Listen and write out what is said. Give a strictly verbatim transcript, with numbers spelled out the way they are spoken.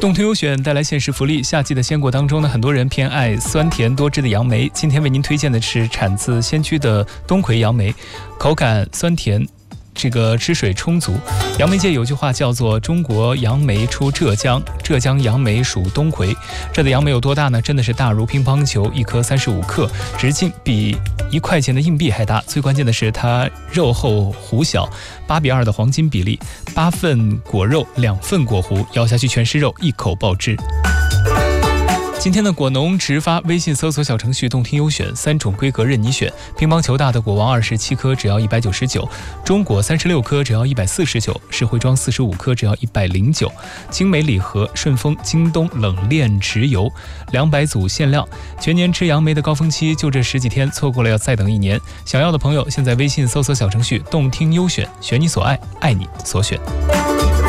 动听优选带来限时福利，夏季的鲜果当中呢，很多人偏爱酸甜多汁的杨梅。今天为您推荐的是产自仙区的东魁杨梅，口感酸甜，这个汁水充足。杨梅界有句话叫做中国杨梅出浙江，浙江杨梅属东魁。这的杨梅有多大呢？真的是大如乒乓球，一颗三十五克，直径比一块钱的硬币还大。最关键的是它肉厚核小，八比二的黄金比例，八份果肉，两份果核，咬下去全是肉，一口爆汁。今天的果农直发微信搜索小程序动听优选，三种规格任你选。乒乓球大的果王二十七颗只要一百九十九，中果三十六颗只要一百四十九，石灰装四十五颗只要一百零九，精美礼盒顺丰京东冷链直邮两百组限量。全年吃杨梅的高峰期就这十几天，错过了要再等一年。想要的朋友现在微信搜索小程序动听优选，选你所爱，爱你所选。